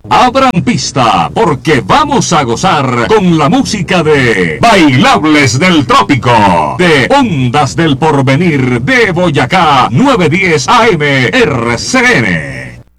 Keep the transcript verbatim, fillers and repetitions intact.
Abran pista, porque vamos a gozar con la música de Bailables del Trópico, de Ondas del Porvenir de Boyacá, nueve diez A M R C N.